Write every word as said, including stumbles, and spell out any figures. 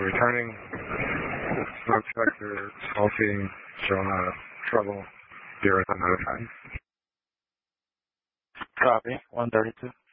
returning. Smoke detector, faulty, showing a trouble. Zero is notified. Copy. one thirty-two.